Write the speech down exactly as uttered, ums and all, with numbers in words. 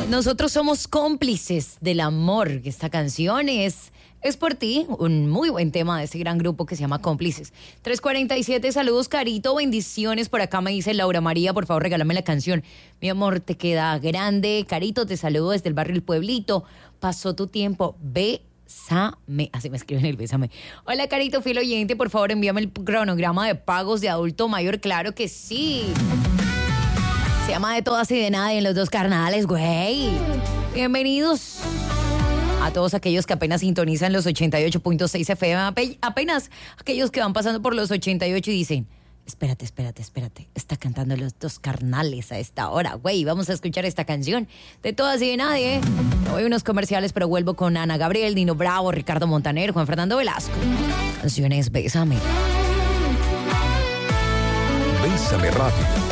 Nosotros somos cómplices del amor. Esta canción es, es por ti, un muy buen tema de ese gran grupo que se llama Cómplices. tres cuarenta y siete, saludos Carito, bendiciones. Por acá me dice Laura María, por favor regálame la canción. Mi amor, te queda grande. Carito, te saludo desde el barrio El Pueblito. Pasó tu tiempo, Bésame. Así me escriben el Bésame. Hola Carito, fiel oyente, por favor envíame el cronograma de pagos de adulto mayor. Claro que sí. Se llama De Todas y de Nada en los dos carnales, güey. Bienvenidos a todos aquellos que apenas sintonizan los ochenta y ocho punto seis F M. Apenas aquellos que van pasando por los ochenta y ocho y dicen, espérate, espérate, espérate. Está cantando los dos carnales a esta hora, güey. Vamos a escuchar esta canción De Todas y de Nadie. Hoy unos comerciales, pero vuelvo con Ana Gabriel, Nino Bravo, Ricardo Montaner, Juan Fernando Velasco. Canciones Bésame. Bésame Radio.